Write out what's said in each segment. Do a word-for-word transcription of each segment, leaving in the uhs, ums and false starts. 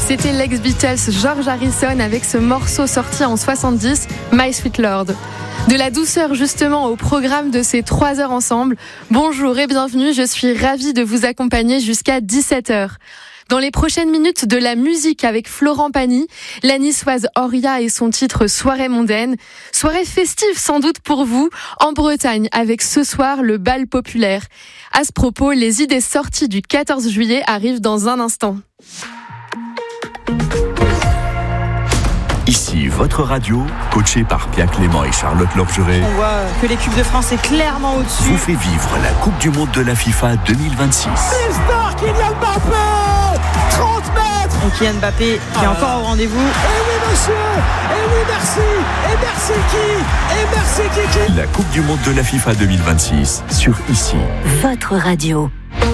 C'était l'ex-Beatles George Harrison avec ce morceau sorti en soixante-dix, My Sweet Lord. De la douceur justement au programme de ces trois heures ensemble. Bonjour et bienvenue, je suis ravie de vous accompagner jusqu'à dix-sept heures. Dans les prochaines minutes, de la musique avec Florent Pagny, la niçoise Oria et son titre Soirée mondaine. Soirée festive sans doute pour vous, en Bretagne, avec ce soir le bal populaire. À ce propos, les idées sorties du quatorze juillet arrivent dans un instant. Ici, votre radio, coachée par Pierre Clément et Charlotte Lorgeret. On voit que l'équipe de France est clairement au-dessus. Vous fait vivre la Coupe du Monde de la FIFA deux mille vingt-six. L'histoire, Kylian Mbappé, trente mètres. Donc Kylian Mbappé qui ah. est encore au rendez-vous. Et oui monsieur, et oui merci, et merci qui, et merci qui, qui. La Coupe du Monde de la FIFA deux mille vingt-six sur Ici. Votre radio.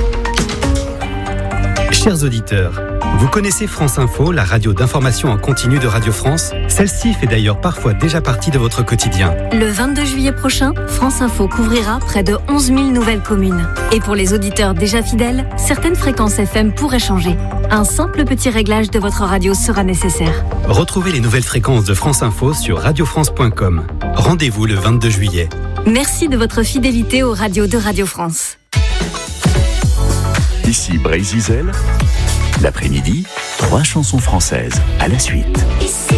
Chers auditeurs, vous connaissez France Info, la radio d'information en continu de Radio France? Celle-ci fait d'ailleurs parfois déjà partie de votre quotidien. Le vingt-deux juillet prochain, France Info couvrira près de onze mille nouvelles communes. Et pour les auditeurs déjà fidèles, certaines fréquences F M pourraient changer. Un simple petit réglage de votre radio sera nécessaire. Retrouvez les nouvelles fréquences de France Info sur radio france point com. Rendez-vous le vingt-deux juillet. Merci de votre fidélité aux radios de Radio France. Ici Brésil, l'après-midi, trois chansons françaises à la suite.